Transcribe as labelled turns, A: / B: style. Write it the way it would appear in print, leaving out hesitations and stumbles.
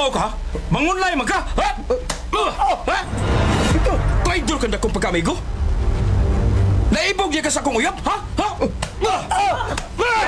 A: mao ka? Mangunlay man ka? Ha? Ha? Traidor ka na kong pagkamigo? Naibog niya ka sa kong uyab? Ha? Ha?